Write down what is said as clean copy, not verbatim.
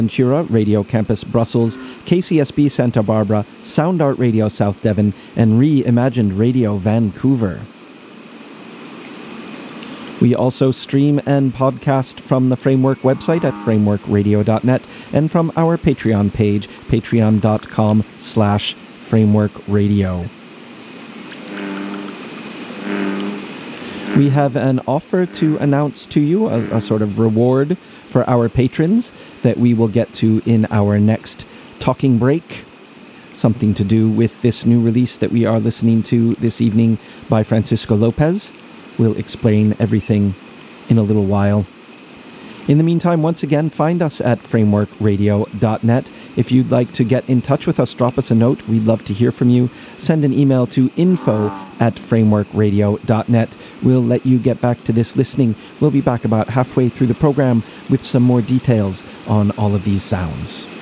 Ventura, Radio Campus Brussels, KCSB Santa Barbara, Sound Art Radio South Devon, and Reimagined Radio Vancouver. We also stream and podcast from the Framework website at frameworkradio.net and from our Patreon page, patreon.com/frameworkradio. We have an offer to announce to you, a sort of reward for our patrons that we will get to in our next talking break. Something to do with this new release that we are listening to this evening by Francisco Lopez. We'll explain everything in a little while. In the meantime, once again, find us at frameworkradio.net. If you'd like to get in touch with us, drop us a note. We'd love to hear from you. Send an email to info@frameworkradio.net. We'll let you get back to this listening. We'll be back about halfway through the program with some more details on all of these sounds.